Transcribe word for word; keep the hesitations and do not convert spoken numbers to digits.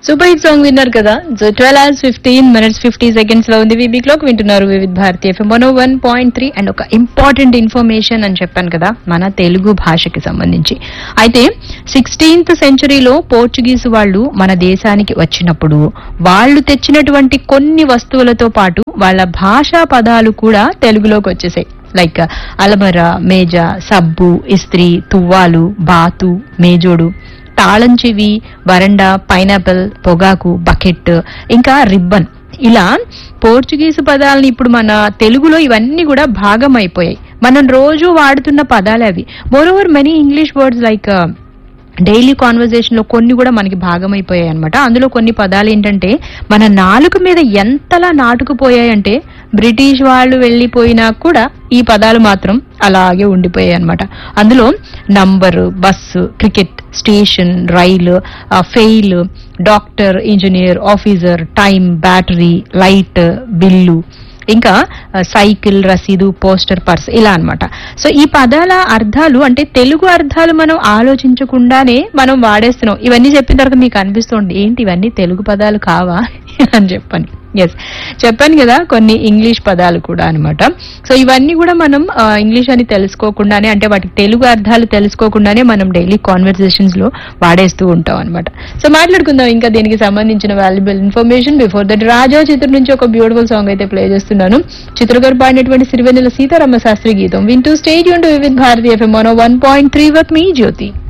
Super hit song విన్నారు కదా. So twelve hours fifteen minutes fifty seconds లో ఉంది వీబీ క్లాక్. వింటున్నారు వివిధ Bharati FM one one point three. And ఒక ఇంపార్టెంట్ ఇన్ఫర్మేషన్ అని చెప్పాను కదా మన తెలుగు భాషకి సంబంధించి. అయితే సిక్స్టీన్త్ సెంచరీలో పోర్చుగీస్ వాళ్ళు మన దేశానికి వచ్చినప్పుడు వాళ్ళు తెచ్చినటువంటి కొన్ని వస్తువులతో పాటు వాళ్ళ భాషా పదాలు కూడా తెలుగులోకి వచ్చేసాయి. లైక్ అలమర, మేజ, సబ్బు, ఇస్త్రీ, తువ్వాలు, బాతు, మేజోడు, తాళం చెవి, వరండా, పైనాపిల్, పొగాకు, బకెట్, ఇంకా రిబ్బన్. ఇలా పోర్చుగీసు పదాలని ఇప్పుడు మన తెలుగులో ఇవన్నీ కూడా భాగం అయిపోయాయి. మనం రోజు వాడుతున్న పదాలే అవి. More over many English words like daily conversation లో కొన్ని కూడా మనకి భాగమైపోయాయి అనమాట. అందులో కొన్ని పదాలు ఏంటంటే మన నాలుక మీద ఎంతలా నాటుకుపోయాయంటే బ్రిటిష్ వాళ్ళు వెళ్లిపోయినా కూడా ఈ పదాలు మాత్రం అలాగే ఉండిపోయాయి అనమాట. అందులో నంబరు, బస్సు, క్రికెట్, స్టేషన్, రైలు, fail, doctor, engineer, officer, time, battery, light, bill, ఇంకా సైకిల్, రసీదు, పోస్టర్, పర్స్, ఇలా అన్నమాట. సో ఈ పదాల అర్థాలు అంటే తెలుగు అర్థాలు మనం ఆలోచించకుండానే మనం వాడేస్తున్నాం. ఇవన్నీ చెప్పిన తర్వాత మీకు అనిపిస్తుంది ఏంటి ఇవన్నీ తెలుగు పదాలు కావా అని చెప్పని. ఎస్, చెప్పాను కదా కొన్ని ఇంగ్లీష్ పదాలు కూడా అనమాట. సో ఇవన్నీ కూడా మనం ఇంగ్లీష్ అని తెలుసుకోకుండానే అంటే వాటికి తెలుగు అర్థాలు తెలుసుకోకుండానే మనం డైలీ కాన్వర్సేషన్స్ లో వాడేస్తూ ఉంటాం అనమాట. సో మాట్లాడుకుందాం ఇంకా దీనికి సంబంధించిన వాల్యుబుల్ ఇన్ఫర్మేషన్. బిఫోర్ దట్ రాజా చిత్రం నుంచి ఒక బ్యూటిఫుల్ సాంగ్ అయితే ప్లే చేస్తున్నాను. చిత్ర గారు పాడినటువంటి సిరివెన్నెల సీతారామ శాస్త్రి గీతం వింటూ స్టేట్ యూన్ టు వివిధ Bharati FM one point three with me Jyothi.